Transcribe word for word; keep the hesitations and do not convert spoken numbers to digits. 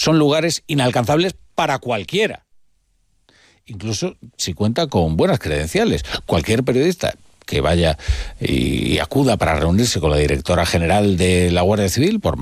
son lugares inalcanzables para cualquiera, incluso si cuenta con buenas credenciales. Cualquier periodista que vaya y acuda para reunirse con la directora general de la Guardia Civil, por